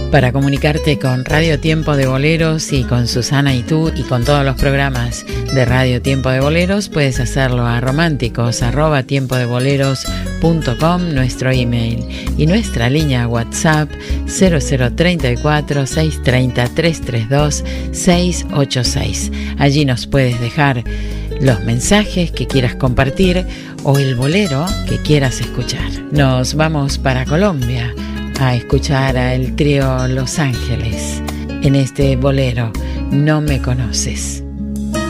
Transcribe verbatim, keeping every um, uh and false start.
Para comunicarte con Radio Tiempo de Boleros y con Susana y tú y con todos los programas de Radio Tiempo de Boleros, puedes hacerlo a románticos arroba tiempo de boleros punto com, nuestro email, y nuestra línea WhatsApp cero cero treinta y cuatro, seiscientos treinta, trescientos treinta y dos, seiscientos ochenta y seis. Allí nos puedes dejar los mensajes que quieras compartir o el bolero que quieras escuchar. Nos vamos para Colombia a escuchar al trío Los Ángeles en este bolero, No me conoces.